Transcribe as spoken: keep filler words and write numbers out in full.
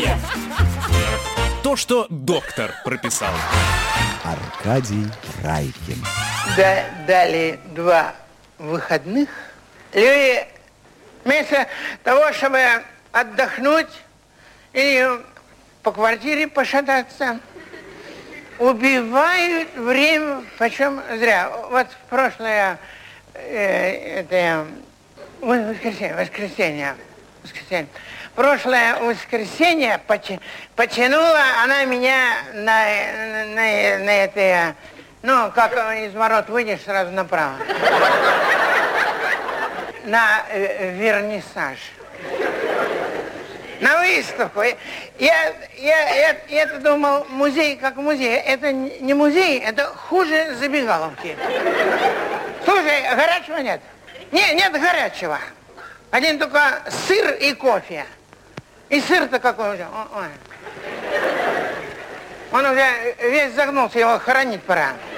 То, что доктор прописал. Аркадий Райкин. Да, дали два выходных. Люди вместо того, чтобы отдохнуть или по квартире пошататься, убивают время почем зря. Вот в прошлое э, это воскресенье, воскресенье, воскресенье. Прошлое воскресенье поти, потянула она меня на, на, на, на это, ну, как из ворот выйдешь, сразу направо. На э, вернисаж. На выставку. Я, я, я, я думал, музей как музей. Это не музей, это хуже забегаловки. Слушай, горячего нет? Не, нет горячего. Один только сыр и кофе. И сыр-то какой уже. Ой. Он уже весь загнулся, его хоронить пора.